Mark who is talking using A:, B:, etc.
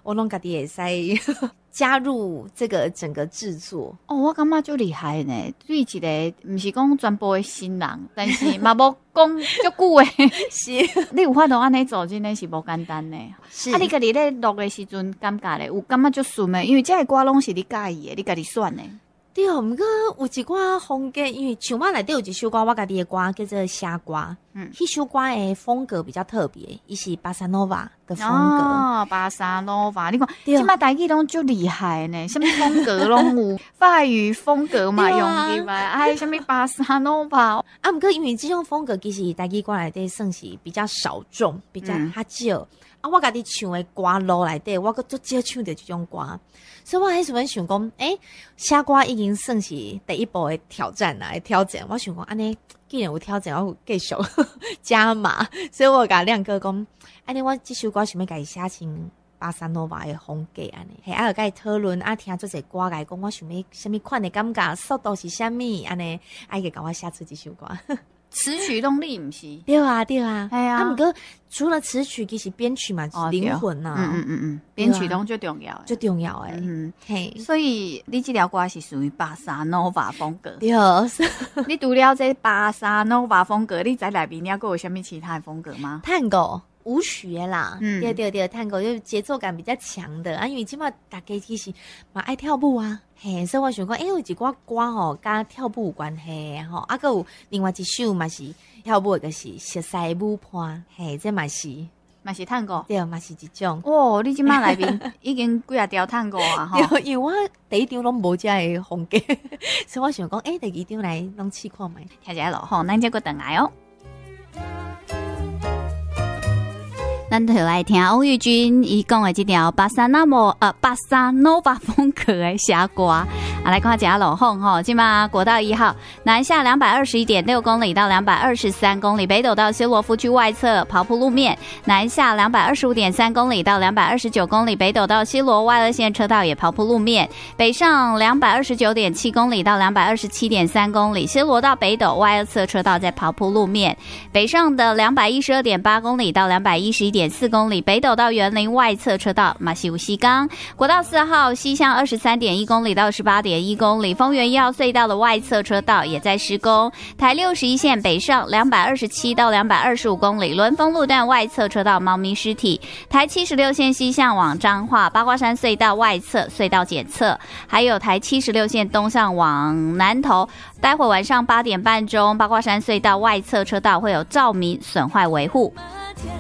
A: 我拢家己会使加入这个整个制作。
B: 哦，我感觉就厉害呢。对一个不是讲全部的新人，但是嘛无讲足久的，
A: 是
B: 你有法度安尼做，真的是无简单呢。
A: 是
B: 啊，你家己咧录的时阵感觉咧，有感觉就顺的，因为这个歌拢是你介意的，你家己选的。
A: 对，不过有一寡风格，因为像我内底有一首歌，我家己的歌叫做《虾瓜》，迄首歌的风格比较特别，伊是巴萨诺瓦的风格。
B: 哦，巴萨诺瓦，你看，即摆台语拢就厉害呢，什么风格拢有，法语风格嘛用入来，哎，什么巴萨诺瓦。
A: 啊，不过因为这种风格其实台语歌内底算是比较少众，比较较少。啊，我家己唱的歌路内底，我足少唱着这种歌，所以我迄时阵想讲，写歌已经算是第一步的挑战啦，挑战。我想讲，安尼既然有挑战，我有继续加码，所以我甲亮哥讲，安尼我这首歌想要家己写成巴萨诺瓦的风格安尼，嘿，啊，甲伊讨论，啊，听做者歌来讲，我想要什么款的感觉，速度是啥物，安尼，啊，伊就甲我写出这首歌。
B: 词曲动力不是？
A: 对啊，对啊，
B: 哎呀，
A: 不过除了词曲，其实编曲嘛，灵魂呐，
B: 编曲拢最重要的，
A: 最重要诶，
B: 嘿，所以你这条歌是属于巴萨诺瓦风格，
A: 对，
B: 你除了这巴萨诺瓦风格，你在内面还有什么其他的风格吗？
A: 探戈。舞曲的啦，对，探戈就是节奏感比较强的啊，因为即马大家其实嘛爱跳舞啊，嘿，所以我想讲，有一寡歌吼，甲跳舞有关系吼，啊，还有另外一首嘛是跳舞的，就是熟悉舞伴，嘿，这嘛是
B: 探戈，
A: 对，嘛是一种。
B: 哦，你即马内面已经几啊条探戈啊，
A: 吼，因为我第一张拢无这个风格，所以我想讲，第二张来拢试看觅，
B: 听一下咯，吼，咱这个等来哦。咱就来听欧玉君伊讲的这条巴萨诺瓦风格的写歌。来看一下路况吼，今嘛国道1号南下221.6公里到223公里，北斗到西罗夫区外侧跑铺路面南下225.3公里到229公里，北斗到西罗外二线车道也跑铺路面，北上229.7公里到227.3公里，西罗到北斗外二侧车道在跑铺路面，北上的212.8公里到211.4公里，北斗到园林外侧车道嘛是有西港。国道4号西向23.1公里到18.1公里，丰原1号隧道的外侧车道也在施工。台61线北上227到225公里，伦丰路段外侧车道猫咪尸体。台76线西向往彰化八卦山隧道外侧隧道检测，还有台76线东向往南投，待会晚上8点半钟八卦山隧道外侧车道会有照明损坏维护。